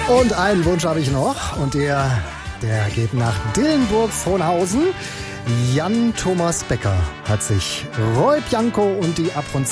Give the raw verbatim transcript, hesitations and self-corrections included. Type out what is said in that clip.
Und einen Wunsch habe ich noch und der, der geht nach Dillenburg-Frohnhausen. Jan Thomas Becker hat sich Roy Bianco und die Ab- und